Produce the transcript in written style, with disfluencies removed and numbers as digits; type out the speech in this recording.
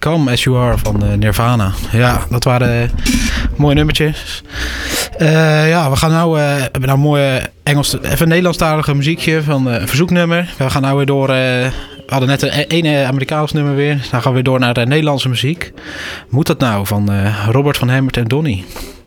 Come As You Are van Nirvana. Ja, dat waren mooie nummertjes. We gaan hebben nou mooie even Nederlandstalige muziekje van een verzoeknummer. We gaan nou weer door. We hadden net een Amerikaans nummer weer. Dan gaan we weer door naar de Nederlandse muziek. Moet dat nou van Robert van Hemert en Donnie?